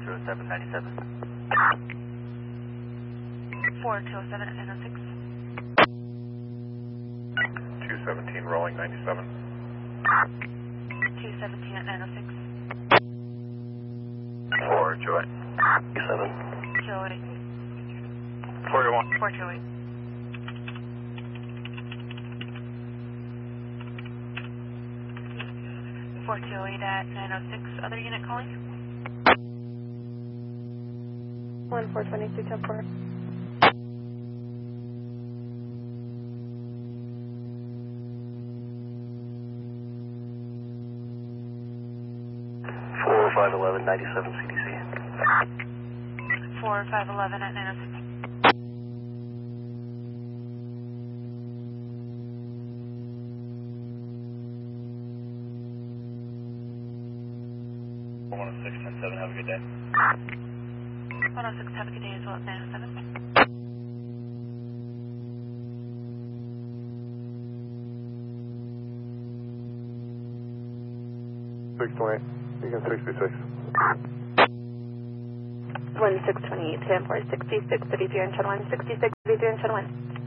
40797. 4207 at 906. 217 rolling 97. 217 at 906. 4 Joy. 7. 208. 421. 4208. at 906. Other unit calling? 1422 4511 97 CDC. 4511 at 906. Have a good day. 106, have a good day as well at 907. You can 66. 1628 10 466 33 on channel 1 66 33 on channel 1.